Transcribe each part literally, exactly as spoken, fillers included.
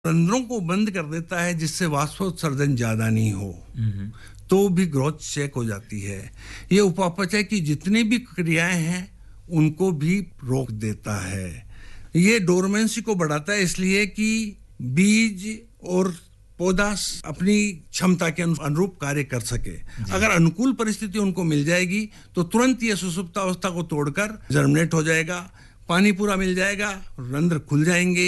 रंध्रों को बंद कर देता है जिससे वाष्पोत्सर्जन ज्यादा नहीं हो, तो भी ग्रोथ चेक हो जाती है। ये उपापचय की जितनी भी क्रियाएं हैं उनको भी रोक देता है। ये डोरमेंसी को बढ़ाता है, इसलिए कि बीज और पौधा अपनी क्षमता के अनुरूप कार्य कर सके। अगर अनुकूल परिस्थिति उनको मिल जाएगी तो तुरंत ये सुषुप्त अवस्था को तोड़कर जर्मिनेट हो जाएगा, पानी पूरा मिल जाएगा, रंध्र खुल जाएंगे।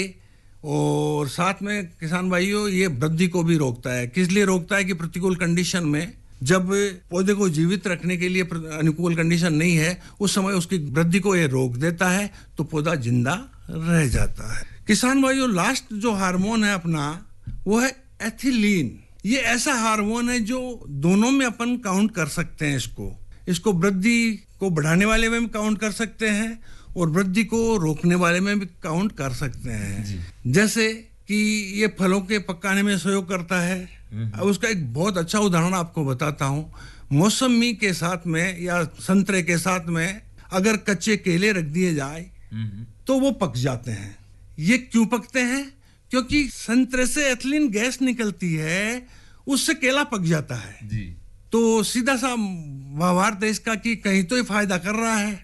और साथ में किसान भाइयों ये वृद्धि को भी रोकता है। किस लिए रोकता है कि प्रतिकूल कंडीशन में जब पौधे को जीवित रखने के लिए अनुकूल कंडीशन नहीं है उस समय उसकी वृद्धि को ये रोक देता है, तो पौधा जिंदा रह जाता है। किसान भाइयों लास्ट जो हार्मोन है अपना वो है एथिलीन। ये ऐसा हार्मोन है जो दोनों में अपन काउंट कर सकते हैं। इसको इसको वृद्धि को बढ़ाने वाले में भी काउंट कर सकते हैं और वृद्धि को रोकने वाले में भी काउंट कर सकते हैं। जैसे कि ये फलों के पकाने में सहयोग करता है। अब उसका एक बहुत अच्छा उदाहरण आपको बताता हूँ। मौसमी के साथ में या संतरे के साथ में अगर कच्चे केले रख दिए जाए तो वो पक जाते हैं। ये क्यों पकते हैं? क्योंकि संतरे से एथिलीन गैस निकलती है, उससे केला पक जाता है जी। तो सीधा सा भावार्थ है इसका कि कहीं तो ये फायदा कर रहा है,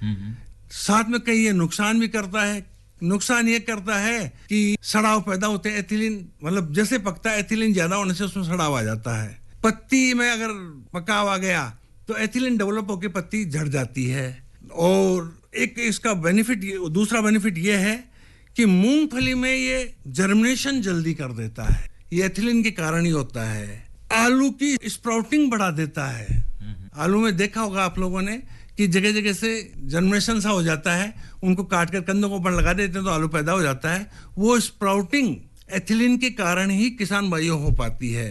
साथ में कहीं ये नुकसान भी करता है। नुकसान ये करता है कि सड़ाव पैदा होते हैं। एथिलीन मतलब जैसे पकता है एथिलीन ज्यादा होने से उसमें सड़ाव आ जाता है। पत्ती में अगर पकाव आ गया तो एथिलीन डेवलप होकर पत्ती झड़ जाती है। और एक इसका बेनिफिट, दूसरा बेनिफिट ये है कि मूंगफली में ये जर्मिनेशन जल्दी कर देता है। ये एथिलीन के कारण ही होता है। आलू की स्प्राउटिंग बढ़ा देता है। आलू में देखा होगा आप लोगों ने कि जगह जगह से जर्मिनेशन सा हो जाता है, उनको काट कर कंधों के ऊपर लगा देते हैं तो आलू पैदा हो जाता है। वो स्प्राउटिंग एथिलीन के कारण ही किसान भाइयों हो पाती है।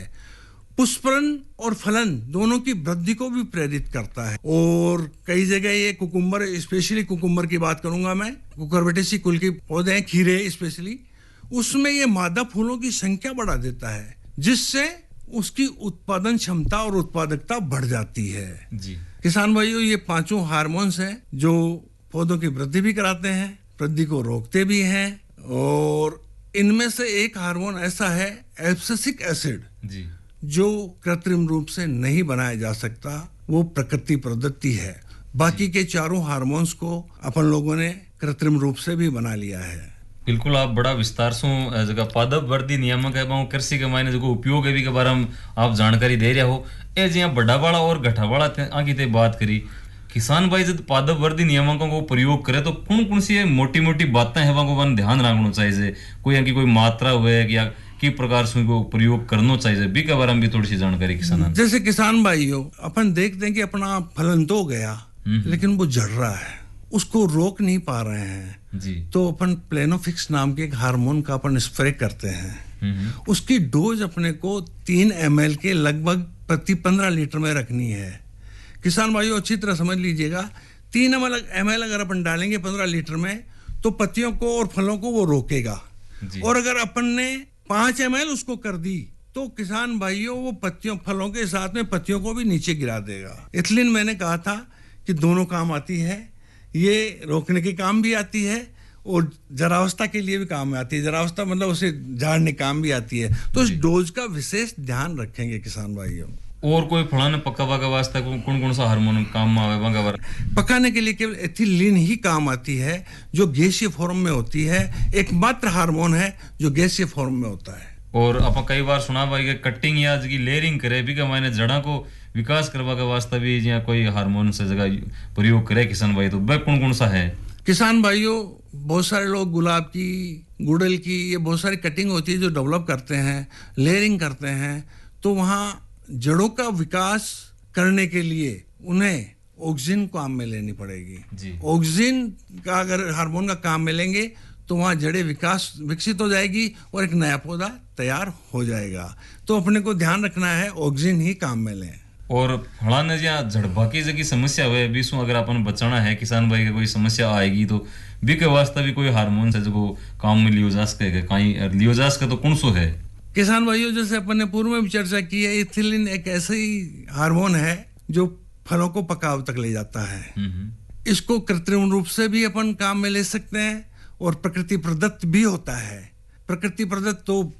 पुष्पन और फलन दोनों की वृद्धि को भी प्रेरित करता है। और कई जगह ये कुकुम्बर, स्पेशली कुकुम्बर की बात करूंगा मैं, कुकुरबिटेसी कुल के पौधे हैं, खीरे स्पेशली, उसमें ये मादा फूलों की संख्या बढ़ा देता है जिससे उसकी उत्पादन क्षमता और उत्पादकता बढ़ जाती है जी। किसान भाइयों ये पांचों हार्मोन्स हैं जो पौधों की वृद्धि भी कराते हैं, वृद्धि को रोकते भी हैं। और इनमें से एक हार्मोन ऐसा है एब्सिसिक एसिड जी, जो कृत्रिम रूप से नहीं बनाया जा सकता, वो प्रकृति प्रदत्ति है। बाकी के चारों हार्मोन्स को अपन लोगों ने कृत्रिम रूप से भी बना लिया है। बिल्कुल, आप बड़ा विस्तार से जगह पादप वर्दी नियामक है कृषि के मायने जो उपयोग है भी के बारे में आप जानकारी दे रहे हो। ए जी बड़ा वाला और घटा वाला आगे ते बात करी। किसान भाई जब पादप वर्दी नियामकों को प्रयोग करे तो कौन कौन सी मोटी मोटी बातें हैं वहां ध्यान रखना चाहिए? कोई की कोई मात्रा हुए या कि प्रकार से को प्रयोग करना चाहिए भी के बारे में भी थोड़ी सी जानकारी किसान। जैसे किसान भाइयों अपन देखते हैं कि अपना फलन तो गया लेकिन वो झड़ रहा है, उसको रोक नहीं पा रहे हैं जी। तो अपन प्लेनोफिक्स नाम के एक हार्मोन का अपन स्प्रे करते हैं। उसकी डोज अपने को तीन एम एल के लगभग प्रति पंद्रह लीटर में रखनी है। किसान भाइयों अच्छी तरह समझ लीजिएगा, तीन एम एल अगर अपन डालेंगे पंद्रह लीटर में तो पत्तियों को और फलों को वो रोकेगा। और अगर अपन ने पांच एम एल उसको कर दी तो किसान भाइयों वो पत्तियों फलों के साथ में पत्तियों को भी नीचे गिरा देगा। एथिलीन मैंने कहा था कि दोनों काम आती है, ये रोकने के काम भी आती है और जरावस्था के लिए भी काम आती है। जरावस्था मतलब उसे झाड़ने काम भी आती है। तो इस डोज का विशेष ध्यान रखेंगे किसान भाइयों। और कोई फलाने पकावा का वास्ता कौन कौन सा हार्मोन काम आवे? पकाने के लिए केवल एथिलीन ही काम आती है जो गैसीय फॉर्म में होती है। एकमात्र हार्मोन है जो गैसीय फॉर्म में होता है। और आप कई बार सुना भाई कि कटिंग या की लेयरिंग करे भी का मायने जड़ा को विकास करवा का वास्ता भी या कोई हार्मोन से जगह प्रयोग करे किसान भाई, तो वह कौन कौन सा है? किसान भाइयों बहुत सारे लोग गुलाब की, गुड़हल की, ये बहुत सारी कटिंग होती है जो डेवलप करते हैं, लेयरिंग करते हैं। तो वहाँ जड़ों का विकास करने के लिए उन्हें ऑक्सीजन काम में लेनी पड़ेगी। ऑक्सीजन का अगर हार्मोन का काम में लेंगे तो वहाँ जड़ें विकास विकसित हो जाएगी और एक नया पौधा तैयार हो जाएगा। तो अपने को ध्यान रखना है ऑक्सीजन ही काम में लें। और फलाने या झड़बा की जगह समस्या हुए बीसों अगर अपन बचाना है किसान भाई की कोई समस्या आएगी तो भी के वास्ते भी कोई हार्मोन है जो काम में लियो जा सके कहीं लियो जा सके तो कौन सो है? किसान भाइयों जैसे अपन ने पूर्व में भी चर्चा की है, एथिलीन एक ऐसा ही हार्मोन है जो फलों को पकाव तक ले जाता है। इसको कृत्रिम रूप से भी अपन काम में ले सकते हैं और प्रकृति प्रदत्त भी होता है। प्रकृति प्रदत्त तो